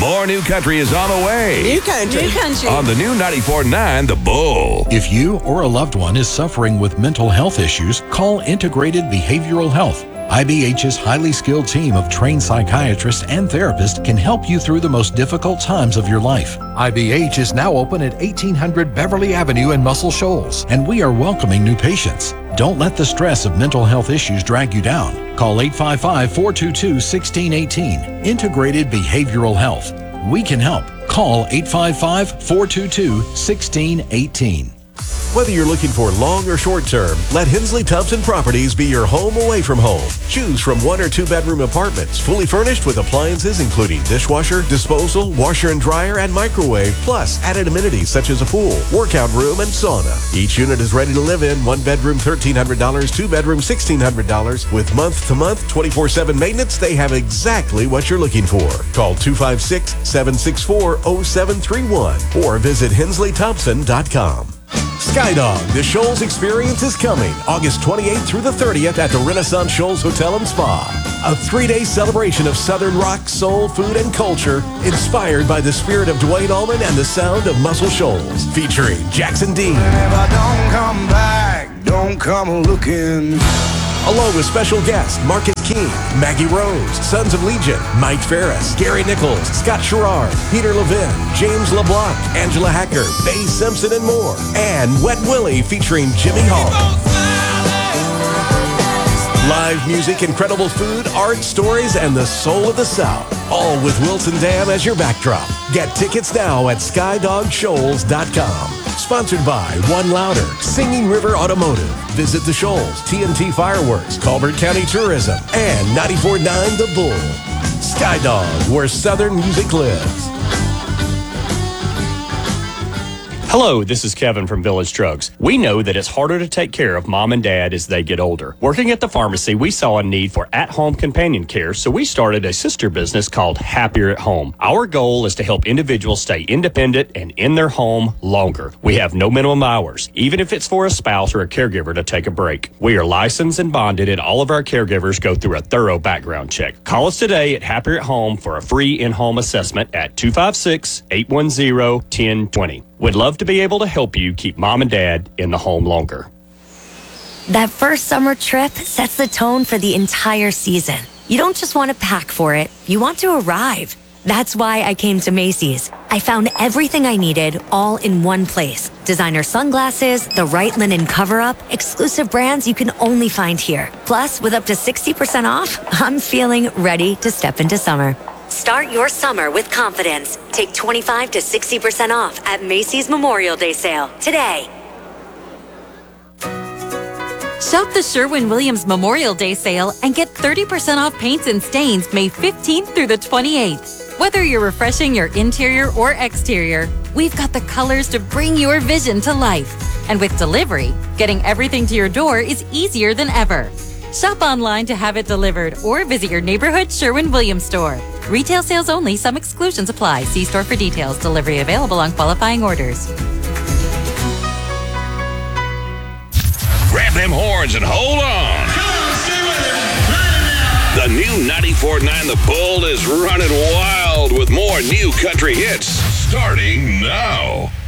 More New Country is on the way. New Country. New Country. On the new 94.9 The Bull. If you or a loved one is suffering with mental health issues, call Integrated Behavioral Health. IBH's highly skilled team of trained psychiatrists and therapists can help you through the most difficult times of your life. IBH is now open at 1800 Beverly Avenue in Muscle Shoals, and we are welcoming new patients. Don't let the stress of mental health issues drag you down. Call 855-422-1618. Integrated Behavioral Health. We can help. Call 855-422-1618. Whether you're looking for long or short term, let Hensley Thompson Properties be your home away from home. Choose from 1 or 2 bedroom apartments, fully furnished with appliances including dishwasher, disposal, washer and dryer, and microwave, plus added amenities such as a pool, workout room, and sauna. Each unit is ready to live in. 1 bedroom, $1,300, 2 bedroom, $1,600. With month-to-month, 24/7 maintenance, they have exactly what you're looking for. Call 256-764-0731 or visit hensleythompson.com. Skydog, the Shoals Experience is coming August 28th through the 30th at the Renaissance Shoals Hotel and Spa. A 3-day celebration of Southern rock, soul, food, and culture inspired by the spirit of Dwayne Allman and the sound of Muscle Shoals. Featuring Jackson Dean. If I don't come back, don't come looking. Along with special guests Marcus King, Maggie Rose, Sons of Legion, Mike Ferris, Gary Nichols, Scott Sherrard, Peter Levin, James LeBlanc, Angela Hacker, Bae Simpson, and more. And Wet Willie featuring Jimmy Hall. Live music, incredible food, art, stories, and the soul of the South. All with Wilson Dam as your backdrop. Get tickets now at SkydogShoals.com. Sponsored by One Louder, Singing River Automotive, Visit the Shoals, TNT Fireworks, Colbert County Tourism, and 94.9 The Bull. Skydog, where Southern music lives. Hello, this is Kevin from Village Drugs. We know that it's harder to take care of mom and dad as they get older. Working at the pharmacy, we saw a need for at-home companion care, so we started a sister business called Happier at Home. Our goal is to help individuals stay independent and in their home longer. We have no minimum hours, even if it's for a spouse or a caregiver to take a break. We are licensed and bonded, and all of our caregivers go through a thorough background check. Call us today at Happier at Home for a free in-home assessment at 256-810-1020. We'd love to be able to help you keep mom and dad in the home longer. That first summer trip sets the tone for the entire season. You don't just want to pack for it, you want to arrive. That's why I came to Macy's. I found everything I needed all in one place. Designer sunglasses, the right linen cover-up, exclusive brands you can only find here. Plus, with up to 60% off, I'm feeling ready to step into summer. Start your summer with confidence. Take 25 to 60% off at Macy's Memorial Day sale today. Shop the Sherwin-Williams Memorial Day sale and get 30% off paints and stains May 15th through the 28th. Whether you're refreshing your interior or exterior, we've got the colors to bring your vision to life. And with delivery, getting everything to your door is easier than ever. Shop online to have it delivered or visit your neighborhood Sherwin-Williams store. Retail sales only. Some exclusions apply. See store for details. Delivery available on qualifying orders. Grab them horns and hold on. The new 94.9 The Bull is running wild with more new country hits starting now.